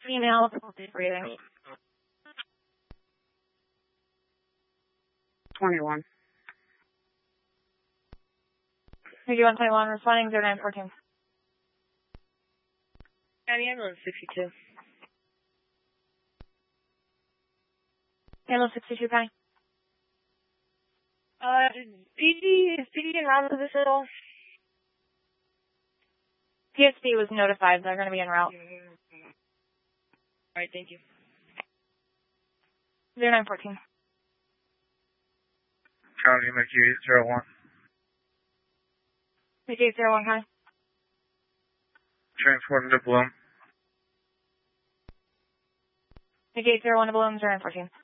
Female, difficulty breathing. 21. Figure 121, responding 0914. County ambulance 62. Ambulance 62, County. Is PD in route for this at all? PSP was notified. They're going to be en route. Alright, thank you. 0914. County Mickey 801. Mickey 801, County. Transported to Bloom. Mickey 801 to Bloom, 0914.